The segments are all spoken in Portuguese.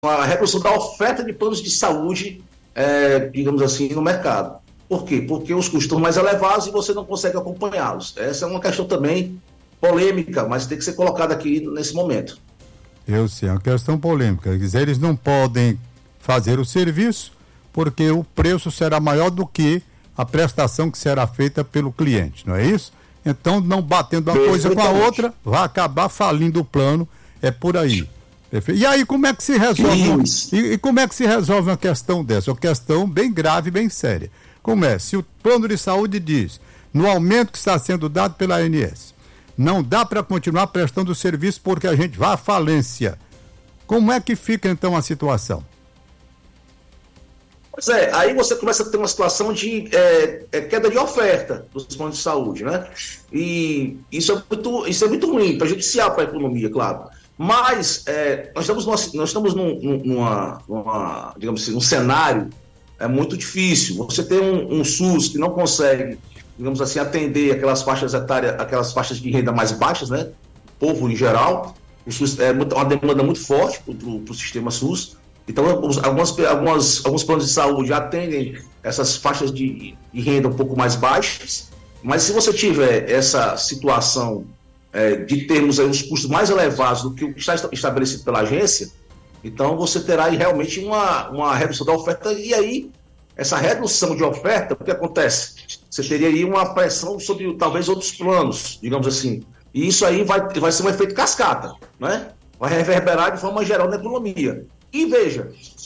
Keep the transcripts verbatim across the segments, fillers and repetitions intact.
a redução da oferta de planos de saúde, é, digamos assim, no mercado. Por quê? Porque os custos estão mais elevados e você não consegue acompanhá-los. Essa é uma questão também polêmica, mas tem que ser colocada aqui nesse momento. Eu sei, é uma questão polêmica. Quer dizer, eles não podem fazer o serviço porque o preço será maior do que a prestação que será feita pelo cliente, não é isso? Então, não batendo uma coisa com a outra, vai acabar falindo o plano, é por aí. E aí, como é que se resolve? E, e como é que se resolve uma questão dessa? Uma questão bem grave, bem séria. Como é? Se o plano de saúde diz, no aumento que está sendo dado pela A N S, não dá para continuar prestando o serviço porque a gente vai à falência. Como é que fica, então, a situação? Pois é, aí você começa a ter uma situação de é, é, queda de oferta dos planos de saúde, né? E isso é muito, isso é muito ruim, prejudicial para a economia, claro. Mas é, nós estamos, numa, nós estamos num, numa, numa, digamos assim, num cenário é, muito difícil. Você tem um, um SUS que não consegue, digamos assim, atender aquelas faixas etárias, aquelas faixas de renda mais baixas, né? O povo em geral. O SUS é muito, uma demanda muito forte para o sistema SUS. Então, algumas, algumas, alguns planos de saúde atendem essas faixas de, de renda um pouco mais baixas, mas se você tiver essa situação é, de termos aí os custos mais elevados do que o que está estabelecido pela agência, então você terá aí realmente uma, uma redução da oferta, e aí essa redução de oferta, o que acontece? Você teria aí uma pressão sobre talvez outros planos, digamos assim, e isso aí vai, vai ser um efeito cascata, né? Vai reverberar de forma geral na economia. E veja,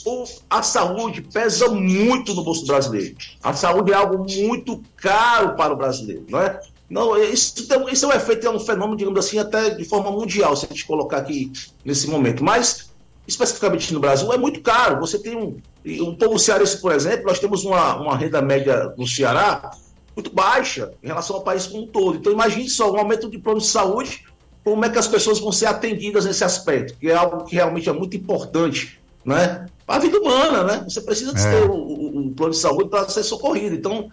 a saúde pesa muito no bolso brasileiro. A saúde é algo muito caro para o brasileiro, não é? Não, isso, isso é um efeito, é um fenômeno, digamos assim, até de forma mundial, se a gente colocar aqui nesse momento. Mas, especificamente no Brasil, é muito caro. Você tem um... O povo cearense, por exemplo, nós temos uma, uma renda média no Ceará muito baixa em relação ao país como um todo. Então, imagine só, um aumento de plano de saúde, como é que as pessoas vão ser atendidas nesse aspecto, que é algo que realmente é muito importante, né? Para a vida humana, né? Você precisa de É. ter o, o, o plano de saúde para ser socorrido. Então,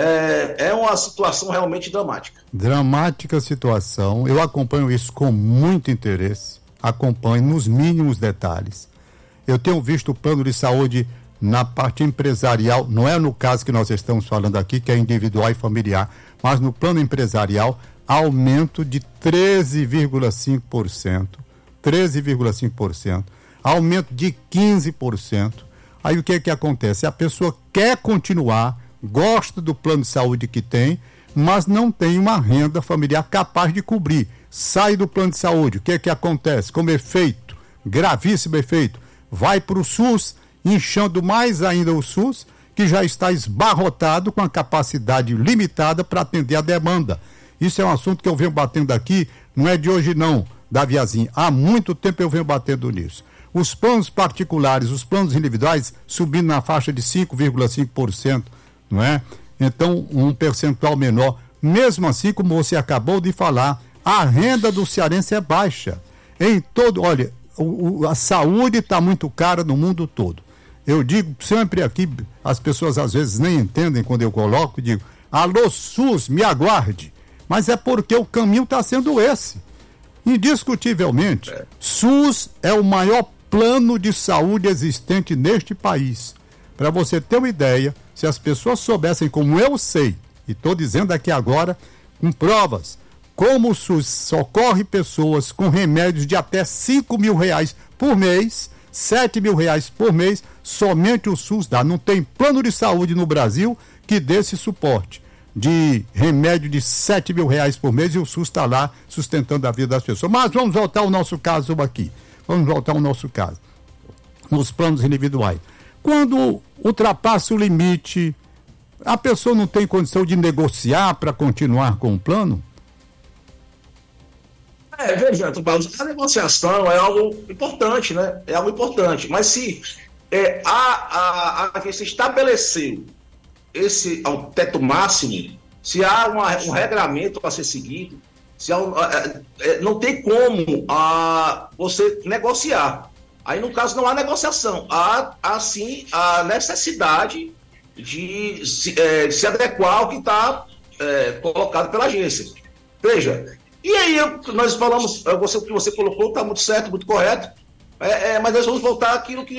é, é uma situação realmente dramática. Dramática situação. Eu acompanho isso com muito interesse, acompanho nos mínimos detalhes. Eu tenho visto o plano de saúde na parte empresarial, não é no caso que nós estamos falando aqui, que é individual e familiar, mas no plano empresarial, aumento de treze vírgula cinco por cento, treze vírgula cinco por cento, aumento de quinze por cento. Aí o que é que acontece? A pessoa quer continuar, gosta do plano de saúde que tem, mas não tem uma renda familiar capaz de cobrir. Sai do plano de saúde, o que é que acontece? Como efeito, gravíssimo efeito, vai para o SUS, inchando mais ainda o SUS, que já está esbarrotado com a capacidade limitada para atender a demanda. Isso é um assunto que eu venho batendo aqui, não é de hoje não, Daviazinho. Há muito tempo eu venho batendo nisso. Os planos particulares, os planos individuais, subindo na faixa de cinco vírgula cinco por cento, não é? Então, um percentual menor. Mesmo assim, como você acabou de falar, a renda do cearense é baixa. Em todo, olha, o, o, a saúde está muito cara no mundo todo. Eu digo sempre aqui, as pessoas às vezes nem entendem quando eu coloco, digo, alô SUS, me aguarde. Mas é porque o caminho está sendo esse. Indiscutivelmente, é. SUS é o maior plano de saúde existente neste país. Para você ter uma ideia, se as pessoas soubessem como eu sei, e estou dizendo aqui agora, com provas, como o SUS socorre pessoas com remédios de até cinco mil reais por mês, sete mil reais por mês, somente o SUS dá. Não tem plano de saúde no Brasil que dê esse suporte de remédio de sete mil reais por mês, e o SUS está lá sustentando a vida das pessoas. Mas vamos voltar ao nosso caso aqui. Vamos voltar ao nosso caso. Os planos individuais. Quando ultrapassa o limite, a pessoa não tem condição de negociar para continuar com o plano? É, veja, a negociação é algo importante, né? É algo importante. Mas se é, a, a, a, a se estabeleceu esse ao teto máximo, se há uma, um regramento a ser seguido, se há um, é, é, não tem como a, você negociar. Aí, no caso, não há negociação. Há, há sim, a necessidade de se, é, se adequar ao que está é, colocado pela agência. Veja, e aí eu, nós falamos, você, o que você colocou está muito certo, muito correto, é, é, mas nós vamos voltar àquilo que